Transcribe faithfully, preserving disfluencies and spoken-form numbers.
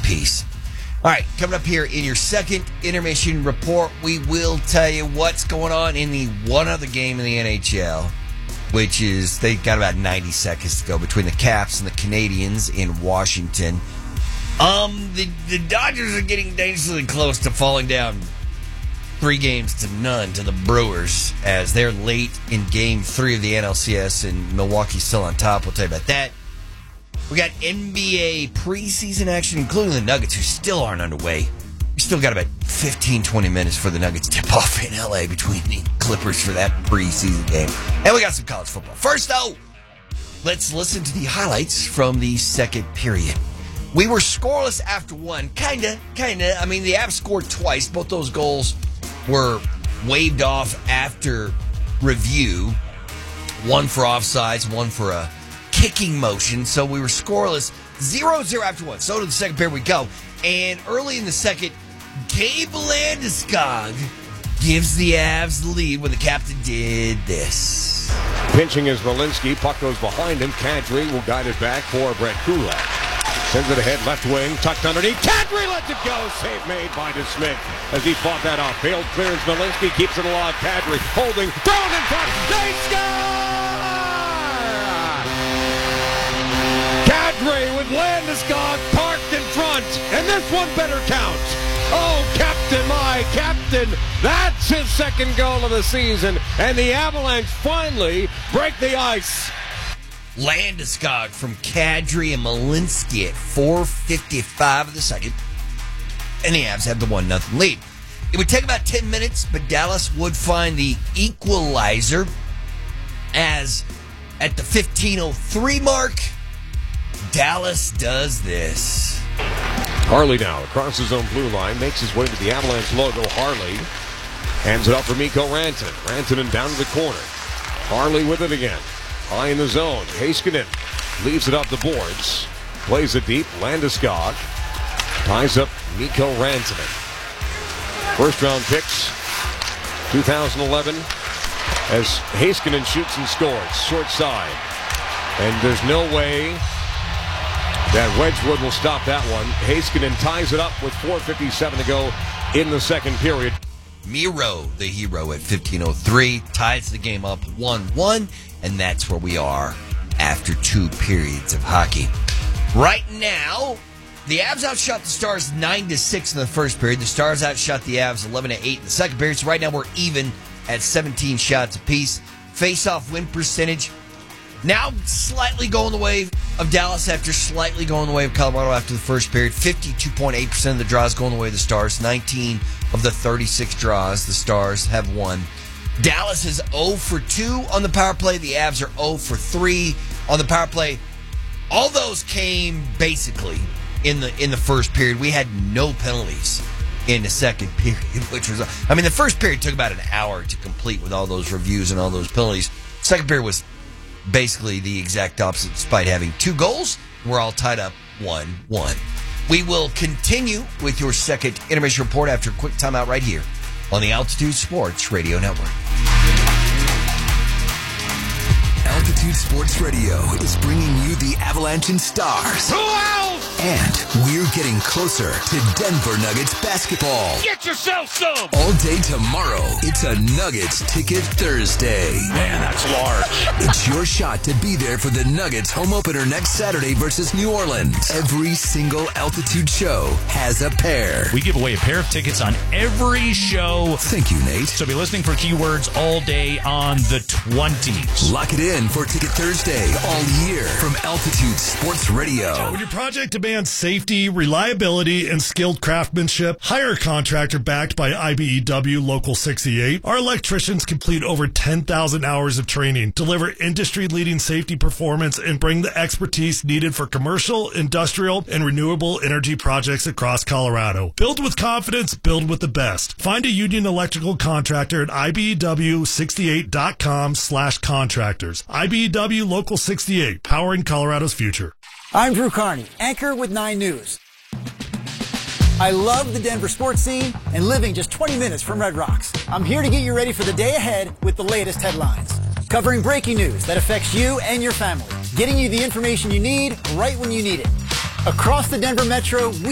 apiece. All right, coming up here in your second intermission report, we will tell you what's going on in the one other game in the N H L, which is they got about ninety seconds to go between the Caps and the Canadiens in Washington. Um, the, the Dodgers are getting dangerously close to falling down three games to none to the Brewers as they're late in game three of the N L C S and Milwaukee's still on top. We'll tell you about that. We got N B A preseason action, including the Nuggets, who still aren't underway. We still got about fifteen, twenty minutes for the Nuggets tip-off in L A between the Clippers for that preseason game. And we got some college football. First, though, let's listen to the highlights from the second period. We were scoreless after one. Kinda, kinda. I mean, the Avs scored twice. Both those goals were waved off after review. One for offsides, one for a kicking motion. So we were scoreless. zero zero after one. So to the second period we go. And early in the second, Gabe Landeskog gives the Avs the lead when the captain did this. Pinching is Malinsky. Puck goes behind him. Kadri will guide it back for Brett Kulak. Sends it ahead, left wing, tucked underneath. Kadri lets it go. Save made by DeSmith as he fought that off. Failed clearance. Malinsky keeps it alive. Kadri holding. Thrown in front. They score! Kadri with Landeskog parked in front. And this one better count. Oh, Captain, my Captain. That's his second goal of the season. And the Avalanche finally break the ice. Landeskog from Kadri and Malinsky at four fifty-five of the second. And the Avs have the one nothing lead. It would take about ten minutes, but Dallas would find the equalizer as at the fifteen oh three mark, Dallas does this. Harley now across his own blue line, makes his way to the Avalanche logo. Harley hands it up for Mikko Rantanen. Rantanen down to the corner. Harley with it again. High in the zone. Heiskanen leaves it off the boards. Plays it deep. Landeskog ties up Mikko Rantanen. First round picks, two thousand eleven, as Heiskanen shoots and scores. Short side. And there's no way that Wedgwood will stop that one. Heiskanen ties it up with four fifty-seven to go in the second period. Miro, the hero, at fifteen oh three, ties the game up one one, and that's where we are after two periods of hockey. Right now, the Avs outshot the Stars nine to six in the first period. The Stars outshot the Avs eleven to eight in the second period. So right now we're even at seventeen shots apiece. Face-off win percentage now slightly going the way of Dallas after slightly going the way of Colorado after the first period. fifty-two point eight percent of the draws going the way of the Stars. nineteen of the thirty-six draws the Stars have won. Dallas is oh for two on the power play. The Avs are oh for three on the power play. All those came basically in the in the first period. We had no penalties in the second period, which was, I mean, the first period took about an hour to complete with all those reviews and all those penalties. Second period was basically the exact opposite, despite having two goals. We're all tied up one one. We will continue with your second intermission report after a quick timeout right here on the Altitude Sports Radio Network. Altitude Sports Radio is bringing you the Avalanche and Stars. Who else? And we're getting closer to Denver Nuggets basketball. Get yourself some! All day tomorrow, it's a Nuggets Ticket Thursday. Man, that's large. It's your shot to be there for the Nuggets home opener next Saturday versus New Orleans. Every single Altitude show has a pair. We give away a pair of tickets on every show. Thank you, Nate. So be listening for keywords all day on the twenties. Lock it in for Ticket Thursday all year from Altitude Sports Radio. When your project demands safety, reliability, and skilled craftsmanship, hire a contractor backed by I B E W Local sixty-eight. Our electricians complete over ten thousand hours of training, deliver industry-leading safety performance, and bring the expertise needed for commercial, industrial, and renewable energy projects across Colorado. Build with confidence, build with the best. Find a union electrical contractor at I B E W sixty-eight dot com slash contractors. I B E W Local sixty-eight, powering Colorado's future. I'm Drew Carney, anchor with Nine News. I love the Denver sports scene and living just twenty minutes from Red Rocks. I'm here to get you ready for the day ahead with the latest headlines. Covering breaking news that affects you and your family. Getting you the information you need right when you need it. Across the Denver Metro, we